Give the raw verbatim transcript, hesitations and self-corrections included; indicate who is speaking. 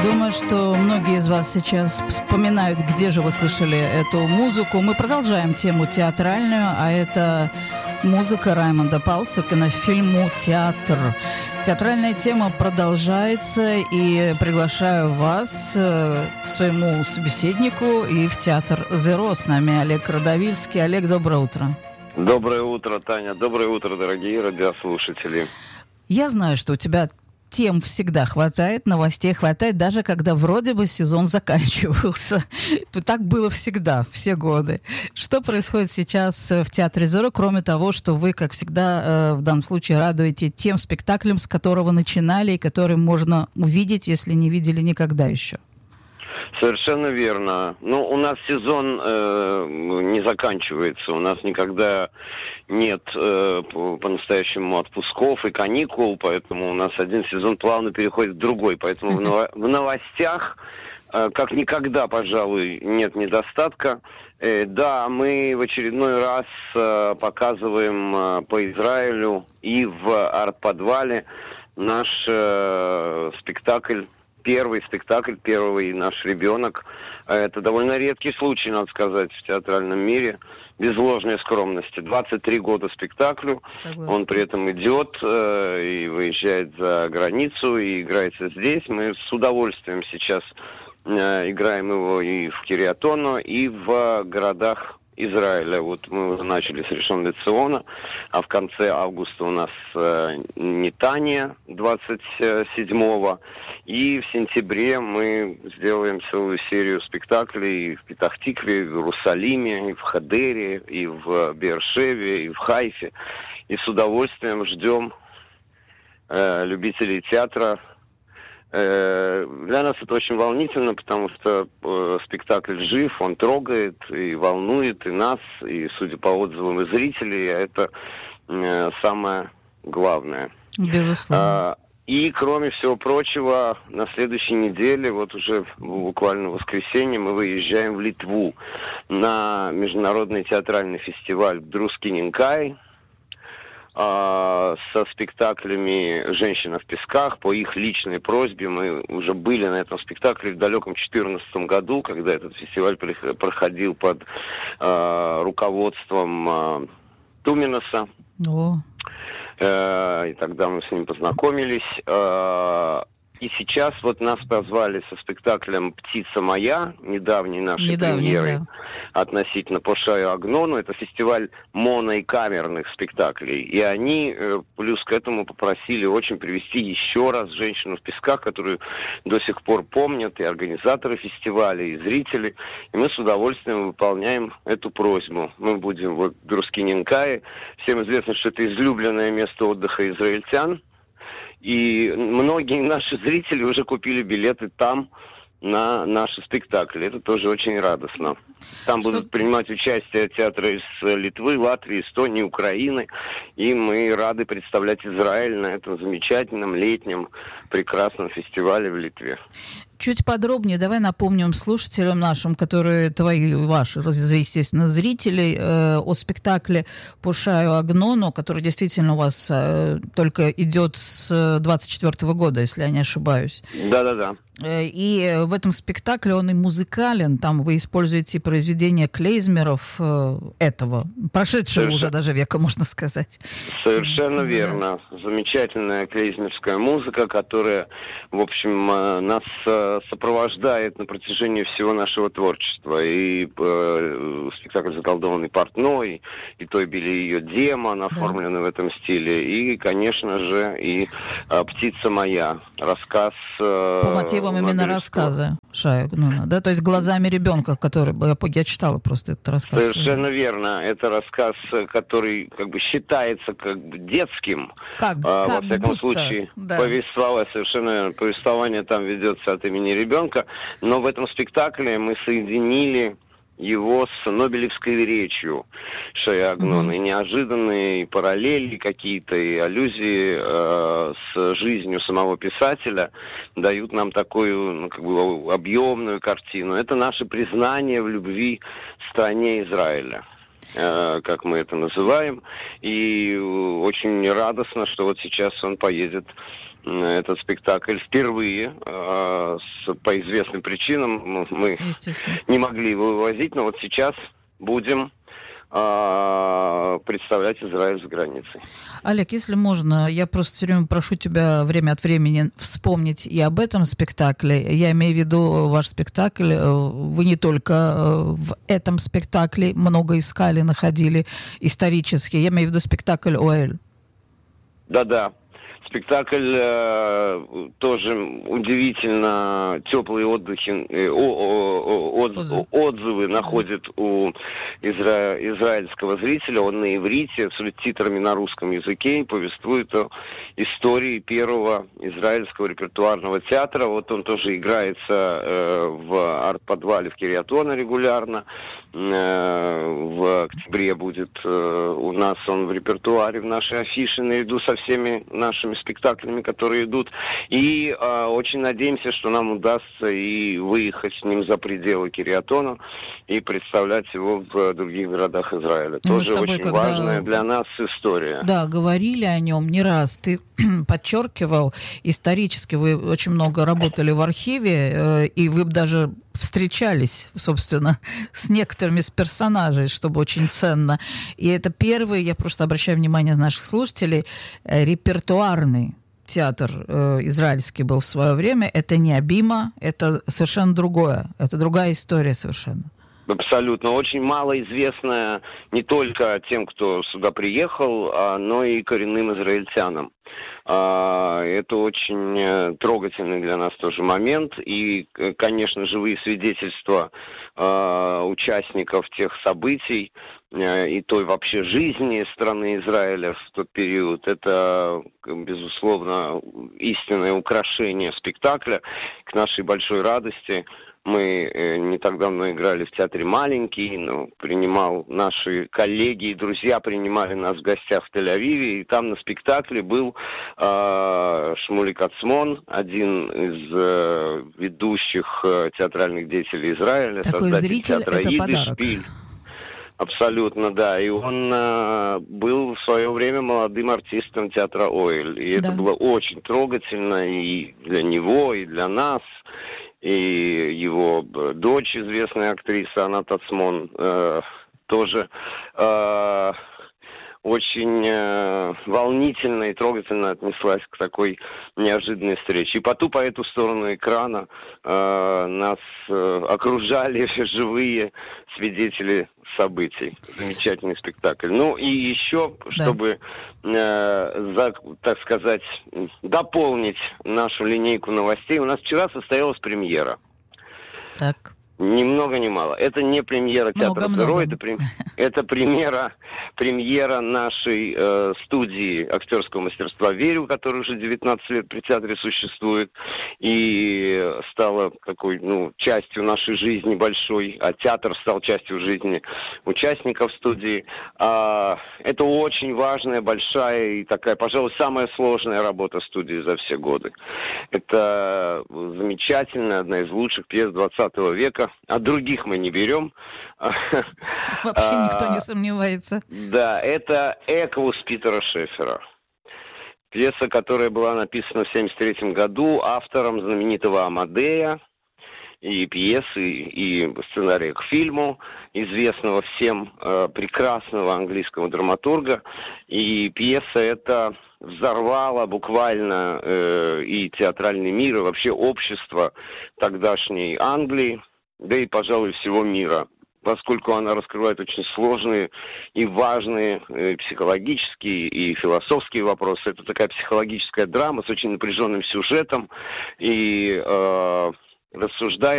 Speaker 1: Думаю, что многие из вас сейчас вспоминают, где же вы слышали эту музыку. Мы продолжаем тему театральную, а это музыка Раймонда Паулса к кинофильму «Театр». Театральная тема продолжается, и приглашаю вас э, к своему собеседнику и в театр «Зеро». С нами Олег Радовильский. Олег, доброе утро.
Speaker 2: Доброе утро, Таня. Доброе утро, дорогие радиослушатели.
Speaker 1: Я знаю, что у тебя тем всегда хватает, новостей хватает, даже когда вроде бы сезон заканчивался. Так было всегда, все годы. Что происходит сейчас в театре «Зеро», кроме того, что вы, как всегда, в данном случае радуете тем спектаклем, с которого начинали, и который можно увидеть, если не видели никогда еще?
Speaker 2: Совершенно верно. Ну, у нас сезон э, не заканчивается. У нас никогда нет э, по-настоящему отпусков и каникул, поэтому у нас один сезон плавно переходит в другой. Поэтому в, ново- в новостях, э, как никогда, пожалуй, нет недостатка. Э, да, мы в очередной раз э, показываем э, по Израилю и в арт-подвале наш э, спектакль. Первый спектакль, первый наш ребенок. Это довольно редкий случай, надо сказать, в театральном мире. Без ложной скромности. двадцать три года спектаклю. Согласна. Он при этом идет э, и выезжает за границу, и играется здесь. Мы с удовольствием сейчас э, играем его и в Кириатону, и в городах Израиля. Вот мы уже начали с Ришон ле-Циона, а в конце августа у нас э, Нетания двадцать седьмого, и в сентябре мы сделаем целую серию спектаклей и в Петах-Тикве, и в Иерусалиме, и в Хадере, и в Беэр-Шеве, и в Хайфе. И с удовольствием ждем э, любителей театра. Для нас это очень волнительно, потому что э, спектакль жив, он трогает и волнует и нас, и, судя по отзывам и зрителей, это э, самое главное.
Speaker 1: Безусловно.
Speaker 2: А, и, кроме всего прочего, на следующей неделе, вот уже буквально в воскресенье, мы выезжаем в Литву на международный театральный фестиваль Друскининкай, со спектаклями «Женщина в песках». По их личной просьбе мы уже были на этом спектакле в далеком две тысячи четырнадцатом году, когда этот фестиваль проходил под э, руководством э, Туминаса.
Speaker 1: О.
Speaker 2: Э, и тогда мы с ним познакомились. Э, и сейчас вот нас позвали со спектаклем «Птица моя», недавней нашей
Speaker 1: Недавний,
Speaker 2: премьерой,
Speaker 1: да.
Speaker 2: относительно Пошаю Агнону. Это фестиваль моно- и камерных спектаклей. И они, плюс к этому, попросили очень привести еще раз «Женщину в песках», которую до сих пор помнят и организаторы фестиваля, и зрители. И мы с удовольствием выполняем эту просьбу. Мы будем вот в Друскининкае. Всем известно, что это излюбленное место отдыха израильтян. И многие наши зрители уже купили билеты там на наши спектакли. Это тоже очень радостно. Там что... будут принимать участие театры из Литвы, Латвии, Эстонии, Украины. И мы рады представлять Израиль на этом замечательном летнем прекрасном фестивале в Литве.
Speaker 1: Чуть подробнее давай напомним слушателям нашим, которые твои, ваши, естественно, зрители, э, о спектакле «Пошаю Агнону», который действительно у вас э, только идет с двадцать четвёртого года, если я не ошибаюсь.
Speaker 2: Да-да-да.
Speaker 1: И в этом спектакле он и музыкален. Там вы используете произведения клейзмеров э, этого, прошедшего Совершенно... уже даже века, можно сказать.
Speaker 2: Совершенно
Speaker 1: да.
Speaker 2: верно. Замечательная клейзмерская музыка, которая, в общем, нас сопровождает на протяжении всего нашего творчества. И э, спектакль «Заколдованный портной», и «Той били ее демон», оформленный да. в этом стиле. И, конечно же, и э, «Птица моя», рассказ... Э,
Speaker 1: По мотивам именно рассказа Шая Агнона, да? То есть глазами ребенка, который... Я, я читала просто этот рассказ.
Speaker 2: Совершенно верно. Это рассказ, который как бы считается как бы детским.
Speaker 1: Как,
Speaker 2: а,
Speaker 1: как
Speaker 2: во всяком
Speaker 1: будто,
Speaker 2: случае,
Speaker 1: да.
Speaker 2: повествование, совершенно верно. Повествование там ведется от имени ребенка. Но в этом спектакле мы соединили его с Нобелевской речью Шая Агнона. Mm-hmm. И неожиданные параллели какие-то, и аллюзии э, с жизнью самого писателя дают нам такую, ну, как бы объемную картину. Это наше признание в любви стране Израиля, э, как мы это называем. И очень радостно, что вот сейчас он поедет этот спектакль впервые. Э, с, по известным причинам мы не могли его вывозить, но вот сейчас будем представлять Израиль за границей.
Speaker 1: Олег, если можно, я просто все время прошу тебя время от времени вспомнить и об этом спектакле. Я имею в виду ваш спектакль. Вы не только в этом спектакле много искали, находили исторически. Я имею в виду спектакль «Оэль».
Speaker 2: Да-да. Спектакль э, тоже удивительно теплые отдыхи, э, о, о, о, отзывы. отзывы находит у изра... израильского зрителя. Он на иврите, с титрами на русском языке, и повествует о истории первого израильского репертуарного театра. Вот он тоже играется э, в арт-подвале в Кирьят-Оно регулярно. Э, в октябре будет э, у нас он в репертуаре, в нашей афише, наряду со всеми нашими спектаклями, которые идут. И э, очень надеемся, что нам удастся и выехать с ним за пределы Кирьят-Оно и представлять его в других городах Израиля.
Speaker 1: И
Speaker 2: тоже
Speaker 1: тобой,
Speaker 2: очень
Speaker 1: когда...
Speaker 2: важная для нас история.
Speaker 1: Да, говорили о нем не раз. Ты подчеркивал, исторически вы очень много работали в архиве, э, и вы даже встречались, собственно, с некоторыми из персонажей, чтобы очень ценно. И это первый, я просто обращаю внимание наших слушателей, э, репертуарный театр э, израильский был в свое время. Это не Абима, это совершенно другое. Это другая история совершенно.
Speaker 2: Абсолютно. Очень мало известная не только тем, кто сюда приехал, но и коренным израильтянам. Это очень трогательный для нас тоже момент. И, конечно, живые свидетельства участников тех событий и той вообще жизни страны Израиля в тот период, это, безусловно, истинное украшение спектакля. К нашей большой радости мы э, не так давно играли в театре «Маленький», но принимал наши коллеги и друзья принимали нас в гостях в Тель-Авиве, и там на спектакле был э, Шмулик Ацмон, один из э, ведущих э, театральных деятелей Израиля,
Speaker 1: такой
Speaker 2: создатель
Speaker 1: зритель,
Speaker 2: театра
Speaker 1: это
Speaker 2: «Идиш
Speaker 1: подарок.
Speaker 2: Шпиль». Абсолютно, да. И он э, был в свое время молодым артистом театра «Оэль». И да. Это было очень трогательно и для него, и для нас. И его дочь, известная актриса Анат Ацмон, э, тоже э, очень э, волнительно и трогательно отнеслась к такой неожиданной встрече. И по ту, по эту сторону экрана э, нас э, окружали живые свидетели событий. Замечательный спектакль. Ну и еще, чтобы, да. э, за, так сказать, дополнить нашу линейку новостей, у нас вчера состоялась премьера.
Speaker 1: Так.
Speaker 2: Ни много ни мало. Это не премьера театра «Зеро», это, прем... это премьера, премьера нашей э, студии актерского мастерства «Верю», которая уже девятнадцать лет при театре существует и стала такой, ну, частью нашей жизни большой, а театр стал частью жизни участников студии. А, это очень важная, большая и такая, пожалуй, самая сложная работа студии за все годы. Это замечательная, одна из лучших пьес двадцатого века. А других мы не берем.
Speaker 1: Вообще никто не сомневается.
Speaker 2: Да, это «Эквус» Питера Шефера. Пьеса, которая была написана в семьдесят третьем году автором знаменитого «Амадея», и пьесы, и сценария к фильму, известного всем э, прекрасного английского драматурга. И пьеса эта взорвала буквально э, и театральный мир, и вообще общество тогдашней Англии, да и, пожалуй, всего мира, поскольку она раскрывает очень сложные и важные э, психологические и философские вопросы. Это такая психологическая драма с очень напряженным сюжетом и э, рассуждает